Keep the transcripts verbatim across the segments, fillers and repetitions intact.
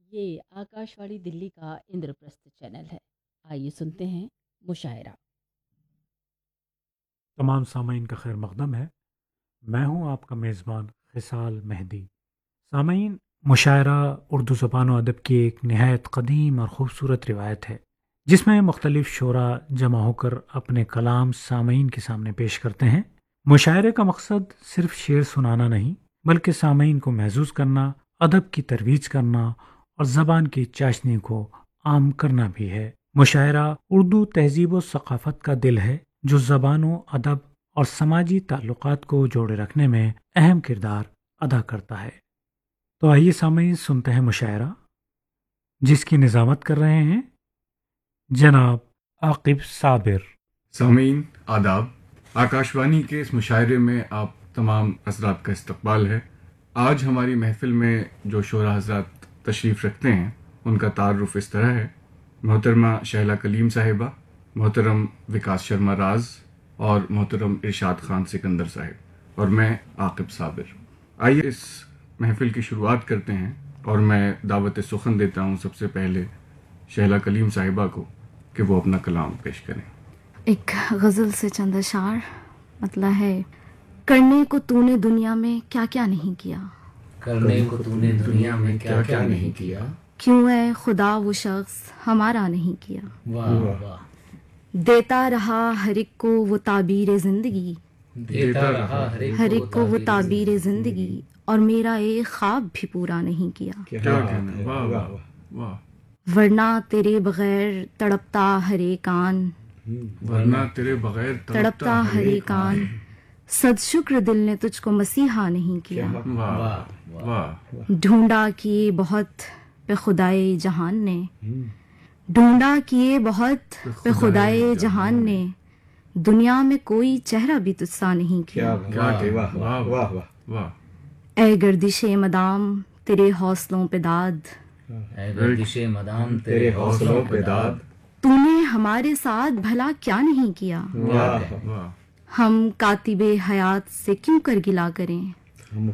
یہ آکاش واڑی دلی کا اندرپرستھ چینل ہے۔ آئیے سنتے ہیں مشاعرہ۔ تمام سامعین کا خیر مقدم ہے۔ میں ہوں آپ کا میزبان خصال مہدی۔ سامعین، مشاعرہ اردو زبان و ادب کی ایک نہایت قدیم اور خوبصورت روایت ہے جس میں مختلف شعراء جمع ہو کر اپنے کلام سامعین کے سامنے پیش کرتے ہیں۔ مشاعرے کا مقصد صرف شعر سنانا نہیں بلکہ سامعین کو محظوظ کرنا، ادب کی ترویج کرنا اور زبان کی چاشنی کو عام کرنا بھی ہے۔ مشاعرہ اردو تہذیب و ثقافت کا دل ہے جو زبان و ادب اور سماجی تعلقات کو جوڑے رکھنے میں اہم کردار ادا کرتا ہے۔ تو آئیے سامعین سنتے ہیں مشاعرہ جس کی نظامت کر رہے ہیں جناب عاقب صابر۔ سامعین آداب، آکاش وانی کے اس مشاعرے میں آپ تمام حضرات کا استقبال ہے۔ آج ہماری محفل میں جو شعراء حضرات تشریف رکھتے ہیں ان کا تعارف اس طرح ہے: محترمہ شہلا کلیم صاحبہ، محترم وکاس شرما راز اور محترم ارشاد خان سکندر صاحب، اور میں عاقب صابر۔ آئیے اس محفل کی شروعات کرتے ہیں اور میں دعوت سخن دیتا ہوں سب سے پہلے شہلا کلیم صاحبہ کو کہ وہ اپنا کلام پیش کریں۔ ایک غزل سے چند اشعار، مطلب ہے: کرنے کو تو نے دنیا میں کیا کیا نہیں کیا، کرنے کو تو نے دنیا میں کیا کیا نہیں کیا، کیوں اے خدا وہ شخص ہمارا نہیں کیا، واہ واہ، دیتا رہا ہر ایک کو وہ تعبیر زندگی، دیتا رہا ہر ایک کو وہ تعبیر زندگی، اور میرا ایک خواب بھی پورا نہیں کیا، کیا کہنا ہے، واہ واہ واہ، ورنہ تیرے بغیر تڑپتا ہر ایک آن، ورنہ تیرے بغیر تڑپتا ہر ایک آن، صد شکر دل نے تجھ کو مسیحا نہیں کیا، واہ واہ، ڈھونڈا کیے بہت پہ خدائے جہان نے، ڈھونڈا کیے بہت پہ خدائے جہان نے، دنیا میں کوئی چہرہ بھی تجھ سا نہیں کیا، واہ واہ واہ واہ، اے گردش مدام تیرے حوصلوں پہ داد، اے گردش مدام تیرے حوصلوں پہ داد، تو نے ہمارے ساتھ بھلا کیا نہیں کیا، واہ واہ، ہم کاتب حیات سے کیوں کر گلا کریں، ہم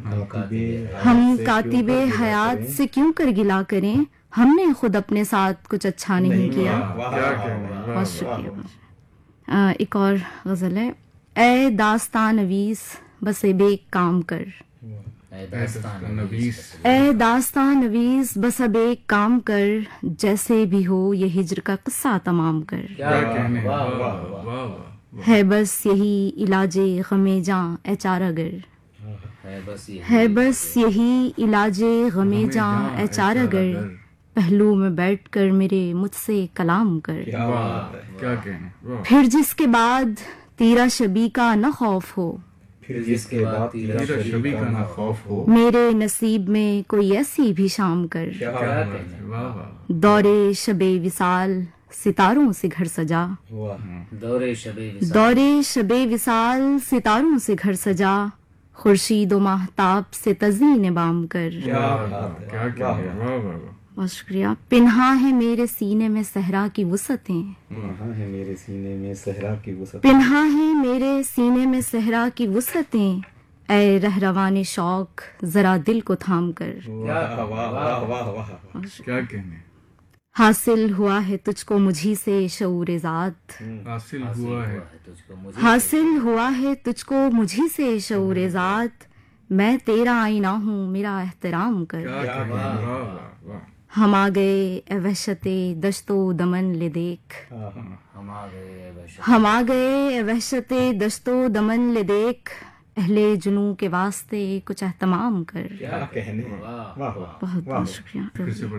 ہم کاتب حیات سے کیوں کر گلا کریں، ہم نے خود اپنے ساتھ کچھ اچھا نہیں کیا۔ کیا کہنا ہے، بہت شکریہ۔ آ، ایک اور غزل ہے: اے داستان نویس بس بے کام کر، اے داستان نویس، اے داستان نویس بس اب ایک کام کر، جیسے بھی ہو یہ ہجر کا قصہ تمام کر، کیا کہنا ہے، واہ واہ واہ واہ، ہے بس یہی علاج غم جاں اے چارہ گر، ہے بس یہ ہے بس یہی علاج غم جاں اے چارہ گر، پہلو میں بیٹھ کر میرے مجھ سے کلام کر، واہ، کیا کہنا ہے، واہ، پھر جس کے بعد تیرا شبی کا نہ خوف ہو، پھر جس کے بعد تیرا شبی کا نہ خوف ہو، میرے نصیب میں کوئی ایسی بھی شام کر، کیا کہنا ہے، واہ واہ، دورے شب وصال ستاروں سے گھر سجا، دورے شب وصال، دورے شب وصال ستاروں سے گھر سجا، خورشید و ماہتاب سے تزئین بام کر، کیا کہنا ہے، واہ واہ واہ، بہت شکریہ۔ پنہا ہے میرے سینے میں صحرا کی وسعتیں، کہاں ہے میرے سینے میں صحرا کی وسعت، پنہا ہے میرے سینے میں صحرا کی وسعتیں، اے رہروان شوق ذرا دل کو تھام کر، واہ واہ واہ واہ واہ، کیا کہنا ہے، حاصل ہوا ہے تجھ کو مجھی سے شعور ذات، حاصل ہوا ہے، تجھ کو مجھے حاصل ہوا ہے تجھ کو مجھی سے شعور ذات، میں تیرا آئینہ ہوں میرا احترام کر، کیا کہنا ہے، واہ واہ واہ، ہم آ گئے اے وحشت دشت و دمن لے دیکھ، ہم آ گئے بشر، ہم آ گئے اے وحشت دشت و دمن لے دیکھ، اہل جنوں کے واسطے کچھ اہتمام کر، کیا کہنے، واہ واہ، بہت بہت شکریہ۔ پھر سے